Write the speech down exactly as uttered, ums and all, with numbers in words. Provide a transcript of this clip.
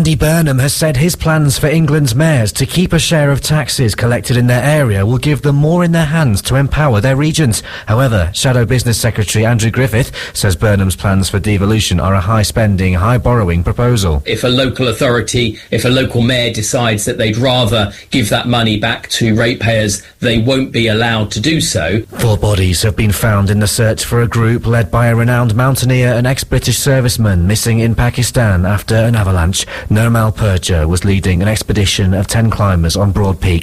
Andy Burnham has said his plans for England's mayors to keep a share of taxes collected in their area will give them more in their hands to empower their regions. However, Shadow Business Secretary Andrew Griffith says Burnham's plans for devolution are a high-spending, high-borrowing proposal. If a local authority, if a local mayor decides that they'd rather give that money back to ratepayers, they won't be allowed to do so. Four bodies have been found in the search for a group led by a renowned mountaineer and ex-British serviceman missing in Pakistan after an avalanche. Nirmal Purja was leading an expedition of ten climbers on Broad Peak.